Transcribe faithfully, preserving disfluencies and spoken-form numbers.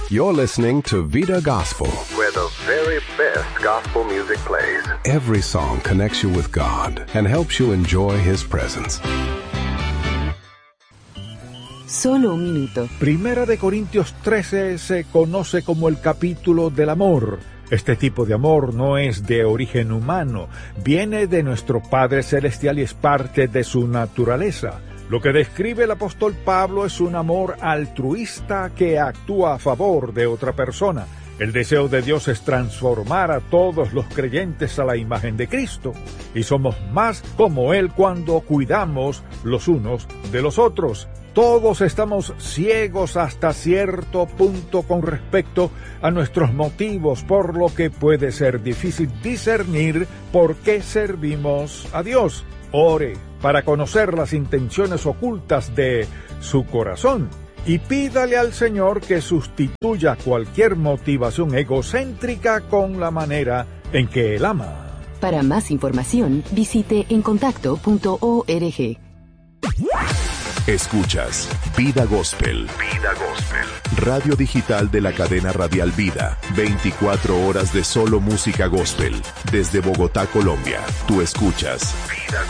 You're listening to Vida Gospel, where the very best gospel music plays. Every song connects you with God and helps you enjoy His presence. Solo un minuto. Primera de Corintios trece se conoce como el capítulo del amor. Este tipo de amor no es de origen humano, viene de nuestro Padre Celestial y es parte de su naturaleza. Lo que describe el apóstol Pablo es un amor altruista que actúa a favor de otra persona. El deseo de Dios es transformar a todos los creyentes a la imagen de Cristo, y somos más como Él cuando cuidamos los unos de los otros. Todos estamos ciegos hasta cierto punto con respecto a nuestros motivos, por lo que puede ser difícil discernir por qué servimos a Dios. Ore para conocer las intenciones ocultas de su corazón y pídale al Señor que sustituya cualquier motivación egocéntrica con la manera en que Él ama. Para más información, visite encontacto punto org. Escuchas Vida Gospel. Vida Gospel. Radio digital de la cadena radial Vida. veinticuatro horas de solo música gospel. Desde Bogotá, Colombia. Tú escuchas Vida